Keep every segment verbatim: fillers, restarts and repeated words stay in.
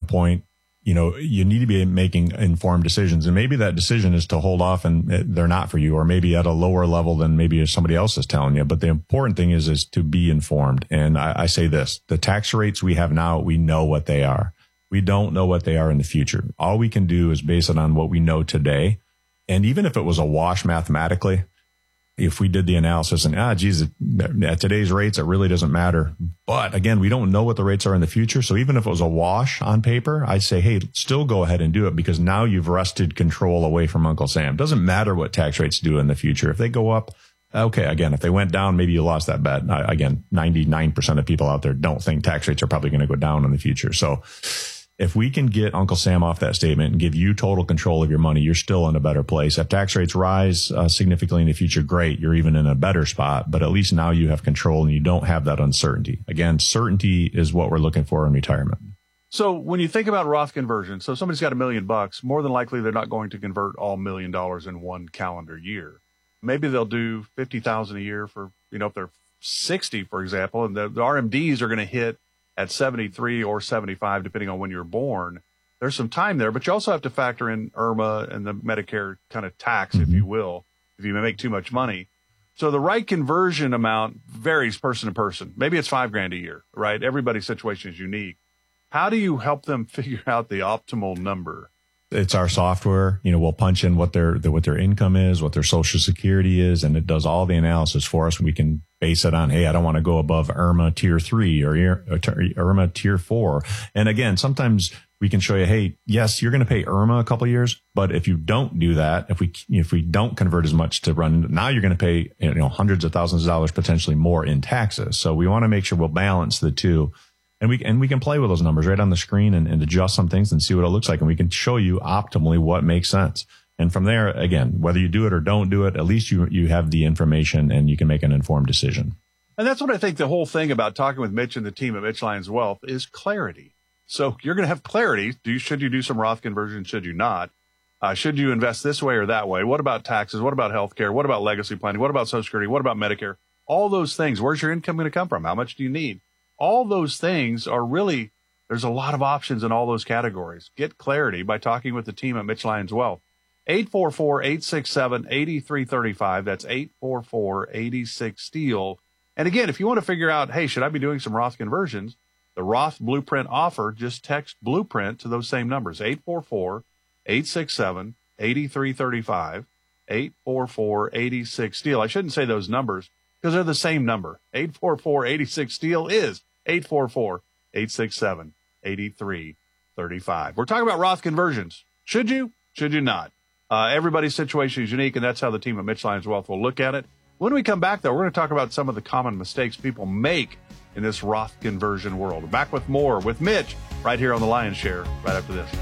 point, you know, you need to be making informed decisions. And maybe that decision is to hold off and they're not for you, or maybe at a lower level than maybe somebody else is telling you. But the important thing is, is to be informed. And I, I say this, the tax rates we have now, we know what they are. We don't know what they are in the future. All we can do is base it on what we know today. And even if it was a wash mathematically, if we did the analysis and, ah, geez, at today's rates, it really doesn't matter. But again, we don't know what the rates are in the future. So even if it was a wash on paper, I'd say, hey, still go ahead and do it, because now you've wrested control away from Uncle Sam. Doesn't matter what tax rates do in the future. If they go up, okay, again, if they went down, maybe you lost that bet. I, again, ninety-nine percent of people out there don't think tax rates are probably going to go down in the future. So if we can get Uncle Sam off that statement and give you total control of your money, you're still in a better place. If tax rates rise uh, significantly in the future, great. You're even in a better spot. But at least now you have control and you don't have that uncertainty. Again, certainty is what we're looking for in retirement. So when you think about Roth conversion, so somebody's got a million bucks, more than likely they're not going to convert all million dollars in one calendar year. Maybe they'll do fifty thousand a year for, you know, if they're sixty, for example, and the, the R M Ds are going to hit at seventy-three or seventy-five, depending on when you're born. There's some time there, but you also have to factor in I R M A and the Medicare kind of tax, mm-hmm. if you will, if you make too much money. So the right conversion amount varies person to person. Maybe it's five grand a year, right? Everybody's situation is unique. How do you help them figure out the optimal number? It's our software. You know, we'll punch in what their, what their income is, what their Social Security is, and it does all the analysis for us. We can base it on, hey, I don't want to go above I R M A tier three or I R M A tier four. And again, sometimes we can show you, hey, yes, you're going to pay I R M A a couple of years, but if you don't do that, if we, if we don't convert as much to run, now you're going to pay, you know, hundreds of thousands of dollars potentially more in taxes. So we want to make sure we'll balance the two. And we, and we can play with those numbers right on the screen and, and adjust some things and see what it looks like. And we can show you optimally what makes sense. And from there, again, whether you do it or don't do it, at least you, you have the information and you can make an informed decision. And that's what I think the whole thing about talking with Mitch and the team at Mitch Lyons Wealth is clarity. So you're going to have clarity. Do you, should you do some Roth conversion? Should you not? Uh, should you invest this way or that way? What about taxes? What about healthcare? What about legacy planning? What about Social Security? What about Medicare? All those things. Where's your income going to come from? How much do you need? All those things are really, there's a lot of options in all those categories. Get clarity by talking with the team at Mitch Lyons Wealth. eight four four, eight six seven, eight three three five. That's eight four four, eight six, STEEL. And again, if you want to figure out, hey, should I be doing some Roth conversions? The Roth Blueprint offer, just text Blueprint to those same numbers, eight four four, eight six seven, eight three three five, eight four four, eight six, STEEL. I shouldn't say those numbers because they're the same number. eight four four, eight six, STEEL is eight four four, eight six seven, eight three three five. We're talking about Roth conversions. Should you? Should you not? Uh, everybody's situation is unique, and that's how the team at Mitch Lyons Wealth will look at it. When we come back, though, we're going to talk about some of the common mistakes people make in this Roth conversion world. Back with more with Mitch right here on the Lion's Share right after this.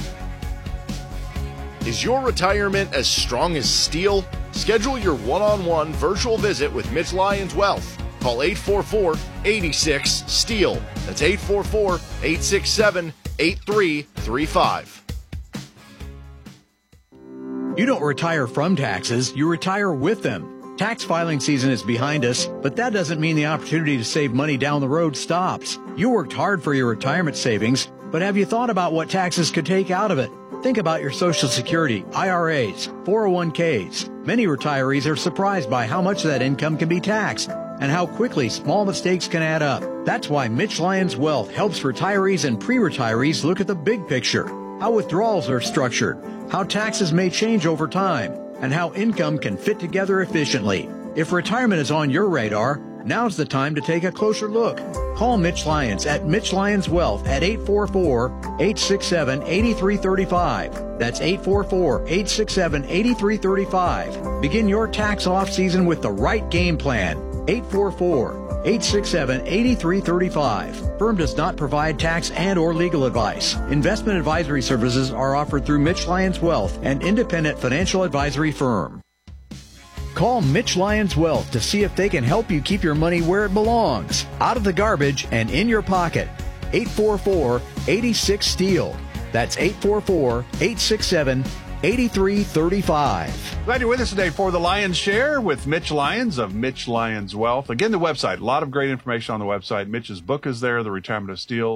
Is your retirement as strong as steel? Schedule your one-on-one virtual visit with Mitch Lyons Wealth. Call eight four four, eight six, STEEL. That's eight four four, eight six seven, eight three three five. You don't retire from taxes, you retire with them. Tax filing season is behind us, but that doesn't mean the opportunity to save money down the road stops. You worked hard for your retirement savings, but have you thought about what taxes could take out of it? Think about your Social Security, I R As, four oh one Ks. Many retirees are surprised by how much that income can be taxed and how quickly small mistakes can add up. That's why Mitch Lyons Wealth helps retirees and pre-retirees look at the big picture, how withdrawals are structured, how taxes may change over time, and how income can fit together efficiently. If retirement is on your radar, now's the time to take a closer look. Call Mitch Lyons at Mitch Lyons Wealth at eight four four, eight six seven, eight three three five. That's eight four four, eight six seven, eight three three five. Begin your tax off season with the right game plan. eight four four, eight six seven, eight three three five. Firm does not provide tax and or legal advice. Investment advisory services are offered through Mitch Lyons Wealth, an independent financial advisory firm. Call Mitch Lyons Wealth to see if they can help you keep your money where it belongs, out of the garbage and in your pocket. eight four four, eight six, STEEL. That's eight four four, eight six seven, eight three three five. Glad you're with us today for the Lion's Share with Mitch Lyons of Mitch Lyons Wealth. Again, the website, a lot of great information on the website. Mitch's book is there, The Retirement of Steel.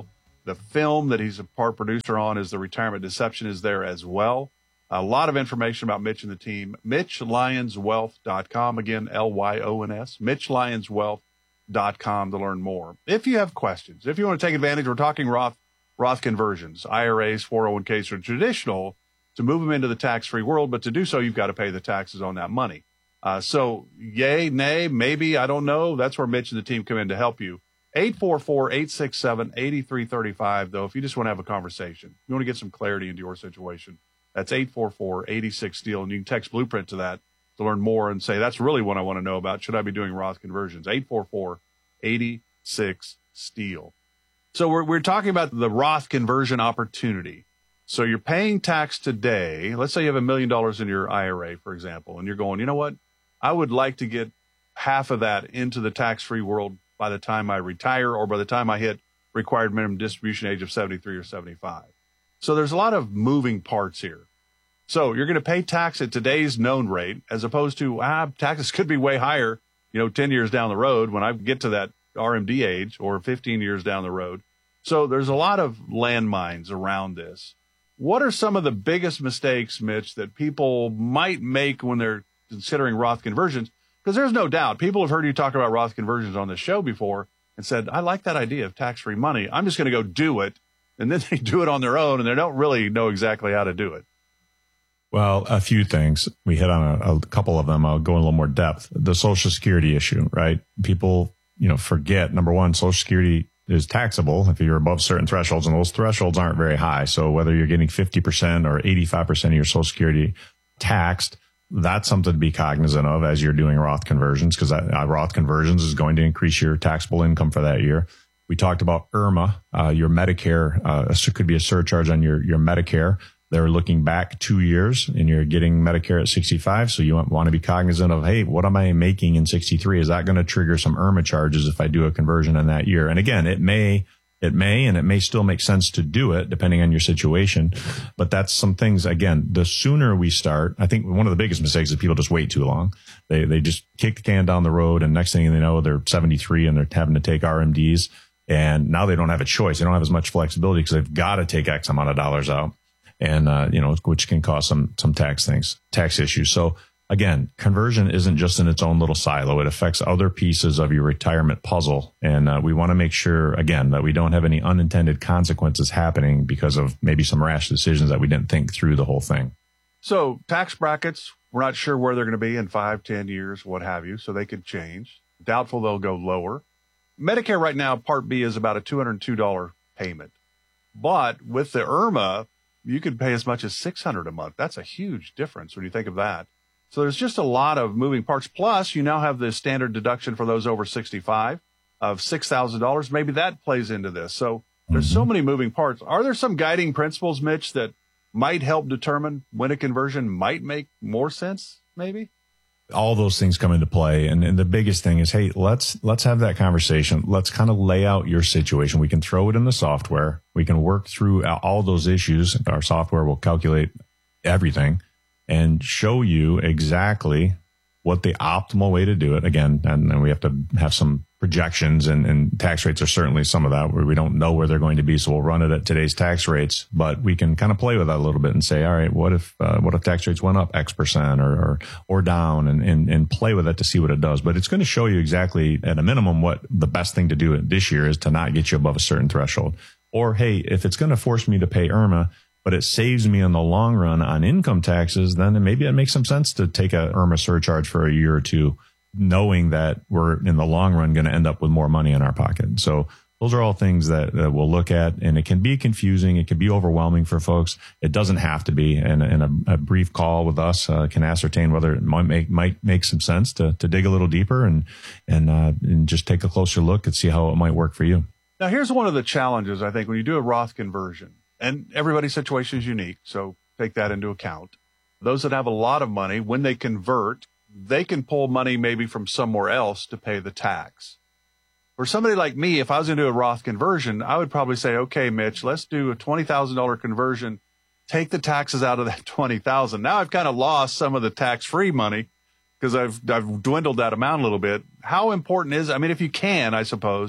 The film that he's a part producer on is The Retirement Deception is there as well. A lot of information about Mitch and the team. Mitch Lyons Wealth dot com. Again, L Y O N S. Mitch Lyons Wealth dot com to learn more. If you have questions, if you want to take advantage, we're talking Roth, Roth conversions, I R As, four oh one Ks are traditional to move them into the tax-free world, but to do so, you've got to pay the taxes on that money. Uh, so yay, nay, maybe, I don't know. That's where Mitch and the team come in to help you. eight four four, eight six seven, eight three three five, though, if you just want to have a conversation. You want to get some clarity into your situation. That's eight four four, eight six, STEEL, and you can text Blueprint to that to learn more and say, that's really what I want to know about. Should I be doing Roth conversions? eight four four, eight six, STEEL. So we're, we're talking about the Roth conversion opportunity. So you're paying tax today. Let's say you have a million dollars in your I R A, for example, and you're going, you know what? I would like to get half of that into the tax-free world by the time I retire or by the time I hit required minimum distribution age of seventy-three or seventy-five. So there's a lot of moving parts here. So you're going to pay tax at today's known rate as opposed to, ah, taxes could be way higher, you know, ten years down the road when I get to that R M D age or fifteen years down the road. So there's a lot of landmines around this. What are some of the biggest mistakes, Mitch, that people might make when they're considering Roth conversions? Because there's no doubt people have heard you talk about Roth conversions on this show before and said, I like that idea of tax-free money. I'm just going to go do it. And then they do it on their own and they don't really know exactly how to do it. Well, a few things. We hit on a, a couple of them. I'll go in a little more depth. The Social Security issue, right? People, you know, forget, number one, Social Security is taxable if you're above certain thresholds, and those thresholds aren't very high. So whether you're getting fifty percent or eighty-five percent of your Social Security taxed, that's something to be cognizant of as you're doing Roth conversions, because uh, Roth conversions is going to increase your taxable income for that year. We talked about I R M A, uh, your Medicare, uh, it could be a surcharge on your, your Medicare. They're looking back two years and you're getting Medicare at sixty-five. So you want, want to be cognizant of, hey, what am I making in sixty-three? Is that going to trigger some I R M A charges if I do a conversion in that year? And again, it may, it may, and it may still make sense to do it depending on your situation. But that's some things, again, the sooner we start, I think one of the biggest mistakes is people just wait too long. They, they just kick the can down the road, and next thing they know, they're seventy-three and they're having to take R M Ds. And now they don't have a choice. They don't have as much flexibility because they've got to take X amount of dollars out. And, uh, you know, which can cause some, some tax things, tax issues. So again, conversion isn't just in its own little silo. It affects other pieces of your retirement puzzle. And, uh, we want to make sure, again, that we don't have any unintended consequences happening because of maybe some rash decisions that we didn't think through the whole thing. So tax brackets, we're not sure where they're going to be in five, ten years, what have you. So they could change. Doubtful they'll go lower. Medicare right now, Part B is about a two hundred two dollars payment. But with the I R M A, you could pay as much as six hundred dollars a month. That's a huge difference when you think of that. So there's just a lot of moving parts. Plus, you now have the standard deduction for those over sixty-five of six thousand dollars. Maybe that plays into this. So there's mm-hmm. so many moving parts. Are there some guiding principles, Mitch, that might help determine when a conversion might make more sense, maybe? All those things come into play. And, and the biggest thing is, hey, let's, let's have that conversation. Let's kind of lay out your situation. We can throw it in the software. We can work through all those issues. Our software will calculate everything and show you exactly what the optimal way to do it. Again, and then we have to have some projections, and, and tax rates are certainly some of that where we don't know where they're going to be. So we'll run it at today's tax rates, but we can kind of play with that a little bit and say, all right, what if, uh, what if tax rates went up X percent or, or, or down, and, and, and play with it to see what it does. But it's going to show you exactly at a minimum what the best thing to do this year is to not get you above a certain threshold. Or, hey, if it's going to force me to pay I R M A, but it saves me in the long run on income taxes, then maybe it makes some sense to take a I R M A surcharge for a year or two, knowing that we're in the long run going to end up with more money in our pocket. So those are all things that, that we'll look at, and it can be confusing. It can be overwhelming for folks. It doesn't have to be. And, and a, a brief call with us uh, can ascertain whether it might make, might make some sense to, to dig a little deeper and, and, uh, and just take a closer look and see how it might work for you. Now, here's one of the challenges, I think, when you do a Roth conversion, and everybody's situation is unique, so take that into account. Those that have a lot of money, when they convert, they can pull money maybe from somewhere else to pay the tax. For somebody like me, if I was going to do a Roth conversion, I would probably say, okay, Mitch, let's do a twenty thousand dollars conversion, take the taxes out of that twenty thousand dollars. Now I've kind of lost some of the tax-free money because I've, I've dwindled that amount a little bit. How important is, I mean, if you can, I suppose,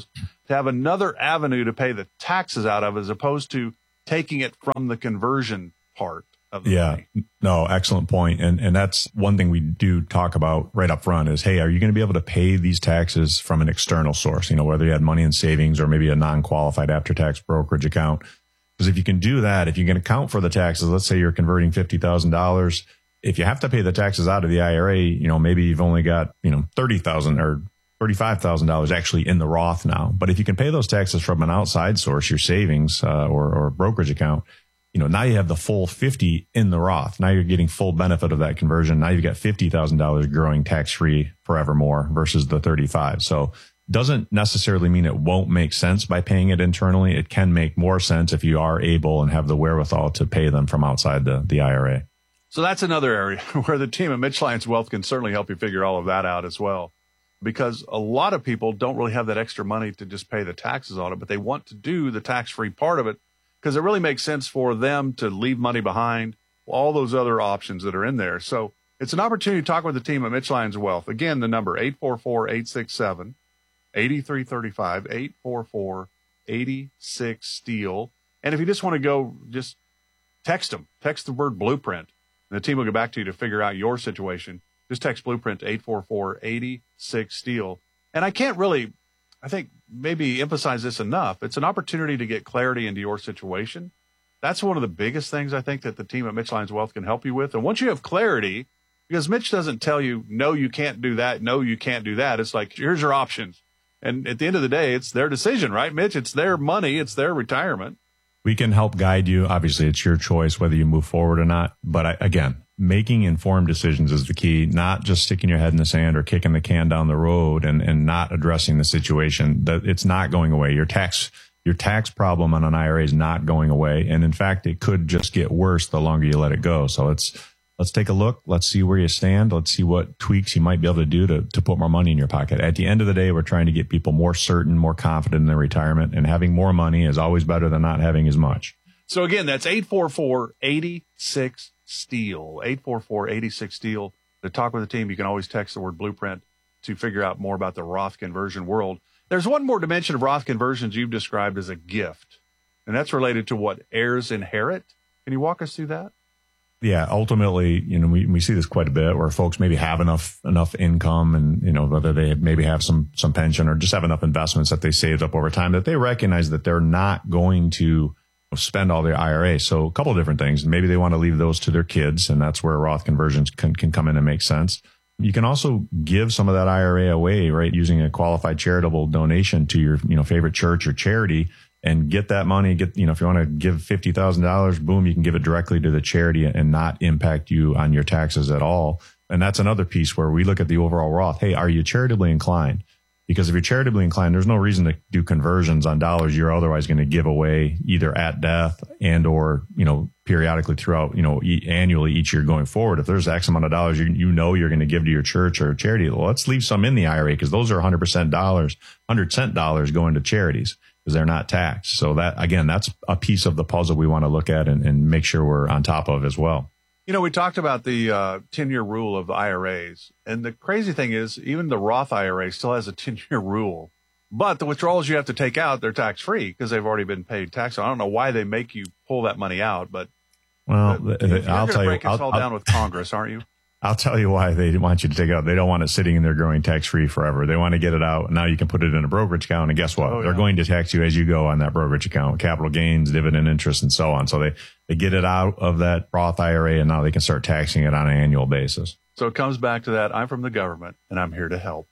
to have another avenue to pay the taxes out of as opposed to taking it from the conversion part of the yeah, money. No, excellent point. And, and that's one thing we do talk about right up front is, hey, are you going to be able to pay these taxes from an external source? You know, whether you had money in savings or maybe a non-qualified after-tax brokerage account. Because if you can do that, if you can account for the taxes, let's say you're converting fifty thousand dollars. If you have to pay the taxes out of the I R A, you know, maybe you've only got, you know, thirty thousand dollars or thirty-five thousand dollars actually in the Roth now. But if you can pay those taxes from an outside source, your savings uh, or, or brokerage account, you know, now you have the full fifty in the Roth. Now you're getting full benefit of that conversion. Now you've got fifty thousand dollars growing tax-free forevermore versus the thirty-five. So doesn't necessarily mean it won't make sense by paying it internally. It can make more sense if you are able and have the wherewithal to pay them from outside the, the I R A. So that's another area where the team at Mitch Lyons Wealth can certainly help you figure all of that out as well. Because a lot of people don't really have that extra money to just pay the taxes on it, but they want to do the tax-free part of it because it really makes sense for them to leave money behind, all those other options that are in there. So it's an opportunity to talk with the team at Mitch Lyons Wealth. Again, the number eight four four, eight six seven, eight three three five, eight four four, eight six, STEEL. And if you just want to go, just text them. Text the word Blueprint, and the team will get back to you to figure out your situation. Just text Blueprint to eight four four, eight six, STEEL. And I can't really, I think, maybe emphasize this enough. It's an opportunity to get clarity into your situation. That's one of the biggest things I think that the team at Mitch Lyons Wealth can help you with. And once you have clarity, because Mitch doesn't tell you, no, you can't do that. No, you can't do that. It's like, here's your options. And at the end of the day, it's their decision, right, Mitch? It's their money. It's their retirement. We can help guide you. Obviously, it's your choice whether you move forward or not. But I, again, making informed decisions is the key, not just sticking your head in the sand or kicking the can down the road and, and not addressing the situation. That it's not going away. Your tax, your tax problem on an I R A is not going away. And in fact, it could just get worse the longer you let it go. So it's, let's take a look. Let's see where you stand. Let's see what tweaks you might be able to do to, to put more money in your pocket. At the end of the day, we're trying to get people more certain, more confident in their retirement, and having more money is always better than not having as much. So again, that's eight four four, eight six, STEEL, eight four four, eight six, STEEL. To talk with the team, you can always text the word Blueprint to figure out more about the Roth conversion world. There's one more dimension of Roth conversions you've described as a gift, and that's related to what heirs inherit. Can you walk us through that? Yeah, ultimately, you know, we, we see this quite a bit where folks maybe have enough enough income and, you know, whether they maybe have some some pension or just have enough investments that they saved up over time that they recognize that they're not going to spend all their I R A. So a couple of different things. Maybe they want to leave those to their kids, and that's where Roth conversions can, can come in and make sense. You can also give some of that I R A away, right, using a qualified charitable donation to your, you know, favorite church or charity, and get that money. Get, you know, if you want to give fifty thousand dollars, boom, you can give it directly to the charity and not impact you on your taxes at all. And that's another piece where we look at the overall Roth. Hey, are you charitably inclined? Because if you're charitably inclined, there's no reason to do conversions on dollars you're otherwise going to give away either at death and or, you know, periodically throughout, you know, e- annually each year going forward. If there's X amount of dollars you, you know you're going to give to your church or charity, well, let's leave some in the I R A because those are one hundred percent dollars, one hundred cent dollars going to charities because they're not taxed. So that, again, that's a piece of the puzzle we want to look at and, and make sure we're on top of as well. You know, we talked about the uh, ten-year rule of I R As, and the crazy thing is even the Roth I R A still has a ten-year rule, but the withdrawals you have to take out, they're tax-free because they've already been paid tax on. I don't know why they make you pull that money out, but well, the, the, you're I'll tell you, break us all I'll, down with Congress, aren't you? I'll tell you why they want you to take it out. They don't want it sitting in there growing tax-free forever. They want to get it out. Now you can put it in a brokerage account, and guess what? Oh, yeah. They're going to tax you as you go on that brokerage account, capital gains, dividend interest, and so on. So they, they get it out of that Roth I R A, and now they can start taxing it on an annual basis. So it comes back to that. I'm from the government, and I'm here to help.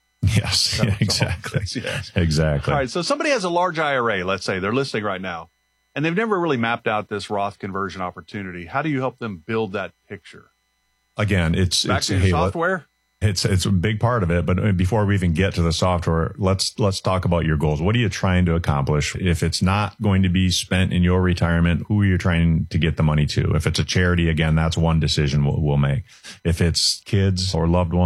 Yes, yeah, exactly. Yes. Exactly. All right, so somebody has a large I R A, let's say. They're listening right now, and they've never really mapped out this Roth conversion opportunity. How do you help them build that picture? Again, it's back it's to your hey, software. It's it's a big part of it, but before we even get to the software, let's let's talk about your goals. What are you trying to accomplish? If it's not going to be spent in your retirement, who are you trying to get the money to? If it's a charity, again, that's one decision we'll, we'll make. If it's kids or loved ones,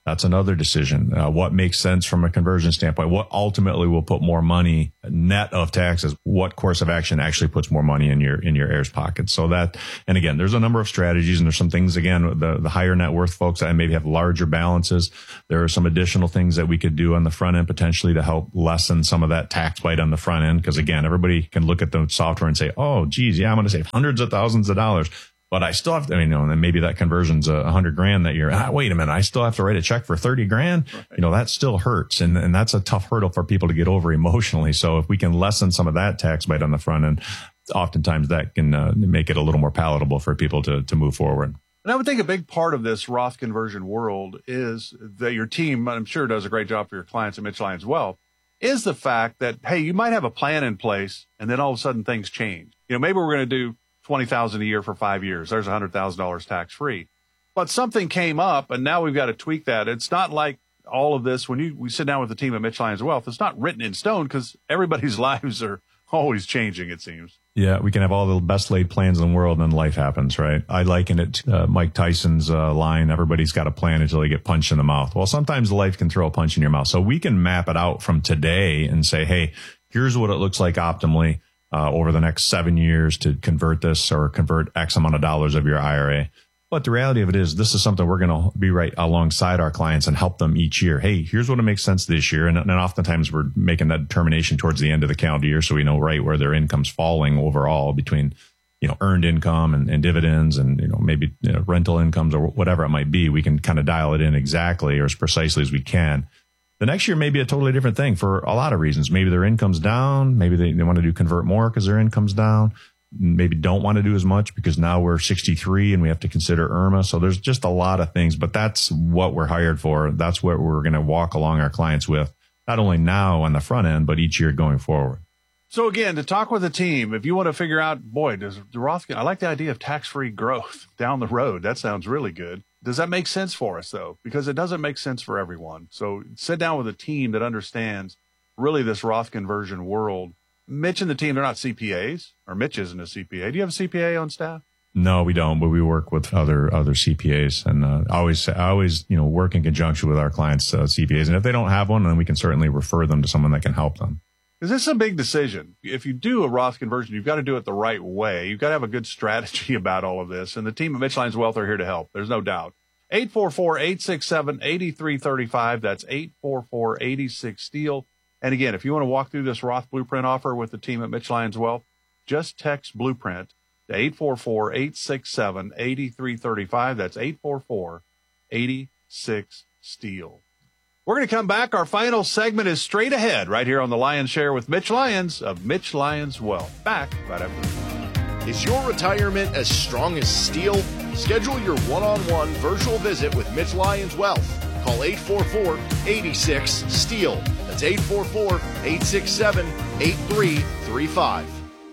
That's another decision. Uh, what makes sense from a conversion standpoint? What ultimately will put more money net of taxes? What course of action actually puts more money in your in your heirs' pockets? So that, and again, there's a number of strategies, and there's some things, again, the, the higher net worth folks that maybe have larger balances. There are some additional things that we could do on the front end potentially to help lessen some of that tax bite on the front end. Because again, everybody can look at the software and say, oh, geez, yeah, I'm going to save hundreds of thousands of dollars. But I still have to, I mean, you know, and then maybe that conversion's a hundred grand that year. Ah, wait a minute. I still have to write a check for thirty grand. Right. You know, that still hurts. And, and that's a tough hurdle for people to get over emotionally. So if we can lessen some of that tax bite on the front end, oftentimes that can uh, make it a little more palatable for people to, to move forward. And I would think a big part of this Roth conversion world is that your team, I'm sure, does a great job for your clients at Mitch Lyons Wealth, is the fact that, hey, you might have a plan in place and then all of a sudden things change. You know, maybe we're going to do twenty thousand dollars a year for five years. There's one hundred thousand dollars tax free. But something came up and now we've got to tweak that. It's not like all of this, when you we sit down with the team at Mitch Lyons Wealth, it's not written in stone because everybody's lives are always changing, it seems. Yeah, we can have all the best laid plans in the world and then life happens, right? I liken it to uh, Mike Tyson's uh, line, everybody's got a plan until they get punched in the mouth. Well, sometimes life can throw a punch in your mouth. So we can map it out from today and say, hey, here's what it looks like optimally uh, over the next seven years to convert this or convert X amount of dollars of your I R A. But the reality of it is this is something we're going to be right alongside our clients and help them each year. Hey, here's what it makes sense this year. And, and oftentimes we're making that determination towards the end of the calendar year. So we know right where their income's falling overall between, you know, earned income and, and dividends and, you know, maybe you know, rental incomes or whatever it might be. We can kind of dial it in exactly or as precisely as we can. The next year may be a totally different thing for a lot of reasons. Maybe their income's down. Maybe they, they want to do convert more because their income's down. Maybe don't want to do as much because now we're sixty-three and we have to consider I R M A. So there's just a lot of things, but that's what we're hired for. That's what we're going to walk along our clients with, not only now on the front end, but each year going forward. So again, to talk with a team, if you want to figure out, boy, does the Roth, I like the idea of tax-free growth down the road. That sounds really good. Does that make sense for us though? Because it doesn't make sense for everyone. So sit down with a team that understands really this Roth conversion world. Mitch and the team, they're not C P As, or Mitch isn't a C P A. Do you have a C P A on staff? No, we don't, but we work with other other C P As, and uh, I always I always you know work in conjunction with our clients' uh, C P As, and if they don't have one, then we can certainly refer them to someone that can help them. Because this is a big decision. If you do a Roth conversion, you've got to do it the right way. You've got to have a good strategy about all of this, and the team at Mitch Lyons Wealth are here to help. There's no doubt. eight four four, eight six seven, eight three three five. That's eight four four, eight six, STEEL. And again, if you want to walk through this Roth Blueprint offer with the team at Mitch Lyons Wealth, just text Blueprint to eight four four, eight six seven, eight three three five. That's eight four four, eight six, STEEL. We're going to come back. Our final segment is straight ahead right here on the Lion's Share with Mitch Lyons of Mitch Lyons Wealth. Back right after this. Is your retirement as strong as steel? Schedule your one-on-one virtual visit with Mitch Lyons Wealth. Call eight four four, eight six, STEEL. That's eight four four, eight six seven, eight three three five.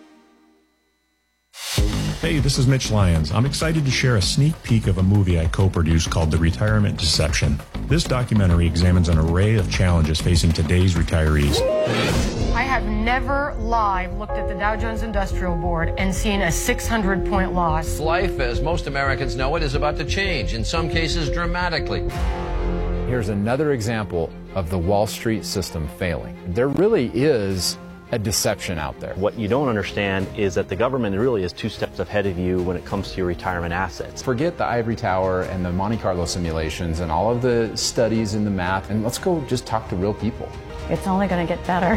Hey, this is Mitch Lyons. I'm excited to share a sneak peek of a movie I co-produced called The Retirement Deception. This documentary examines an array of challenges facing today's retirees. I have never live looked at the Dow Jones Industrial Board and seen a six hundred point loss. Life, as most Americans know it, is about to change, in some cases dramatically. Here's another example of the Wall Street system failing. There really is a deception out there. What you don't understand is that the government really is two steps ahead of you when it comes to your retirement assets. Forget the ivory tower and the Monte Carlo simulations and all of the studies and the math, and let's go just talk to real people. It's only going to get better.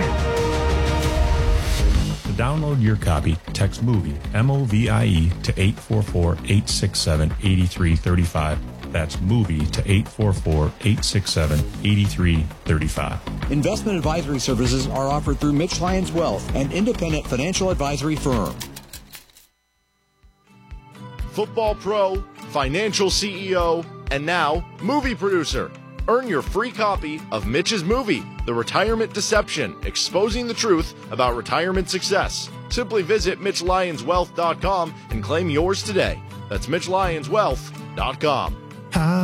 To download your copy, text MOVIE, M O V I E, to eight four four, eight six seven, eight three three five. That's MOVIE to eight four four, eight six seven, eight three three five. Investment advisory services are offered through Mitch Lyons Wealth, an independent financial advisory firm. Football pro, financial C E O, and now movie producer. Earn your free copy of Mitch's movie, The Retirement Deception, exposing the truth about retirement success. Simply visit Mitch Lyons Wealth dot com and claim yours today. That's Mitch Lyons Wealth dot com.